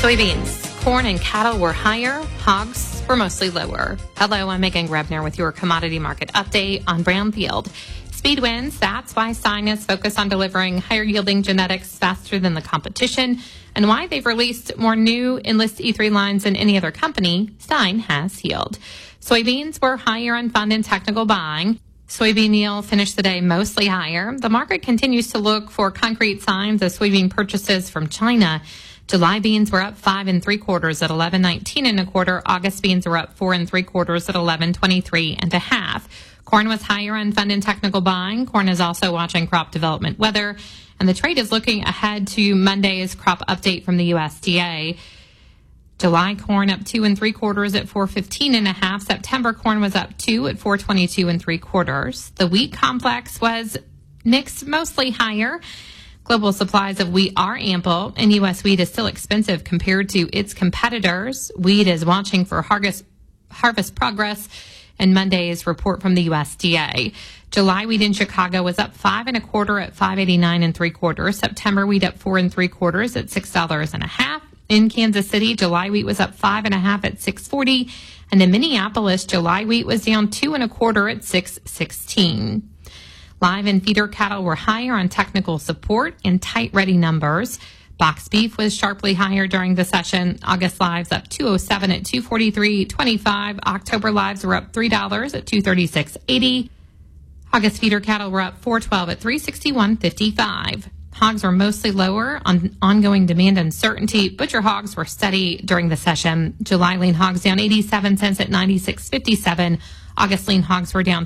Soybeans, corn, and cattle were higher. Hogs were mostly lower. Hello, I'm Megan Grebner with your commodity market update on Brownfield. Speed wins. That's why Stine is focused on delivering higher yielding genetics faster than the competition, and why they've released more new Enlist E3 lines than any other company. Stine has healed. Soybeans were higher on fund and technical buying. Soybean meal finished the day mostly higher. The market continues to look for concrete signs of soybean purchases from China. July beans were up 5 3/4 at 11.19 1/4. August beans were up 4 3/4 at 11.23 1/2. Corn was higher on fund and technical buying. Corn is also watching crop development weather, and the trade is looking ahead to Monday's crop update from the USDA. July corn up 2 3/4 at 4.15 1/2. September corn was up 2 at 4.22 3/4. The wheat complex was mixed, mostly higher. Global supplies of wheat are ample, and U.S. wheat is still expensive compared to its competitors. Wheat is watching for harvest progress in Monday's report from the USDA. July wheat in Chicago was up 5 1/4 at 5.89 3/4. September wheat up 4 3/4 at $6 1/2. In Kansas City, July wheat was up 5 1/2 at 6.40, and in Minneapolis, July wheat was down 2 1/4 at 6.16. Live and feeder cattle were higher on technical support and tight ready numbers. Box beef was sharply higher during the session. August lives up 207 at 243.25. October lives were up $3 at 236.80. August feeder cattle were up 412 at 361.55. Hogs were mostly lower on ongoing demand uncertainty. Butcher hogs were steady during the session. July lean hogs down 87 cents at 96.57. August lean hogs were down